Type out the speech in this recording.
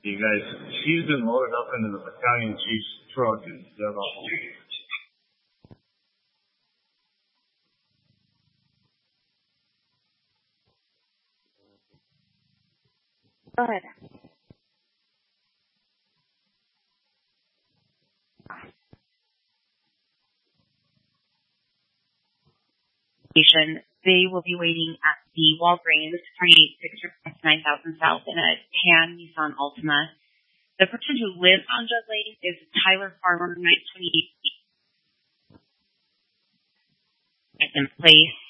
You guys, she's been loaded up into the battalion chief's truck and dug off. Go ahead. They will be waiting at the Walgreens, 286 9000 South in a tan Nissan Altima. The person who lives on Jug Lane is Tyler Farmer, 928 in place.